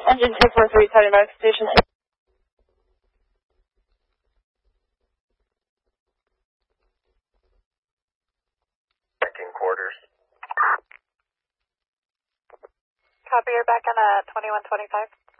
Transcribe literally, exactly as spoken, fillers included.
Engine two four three, Saturday Medical Station. Checking quarters. Copy, you're back on uh, twenty-one twenty-five.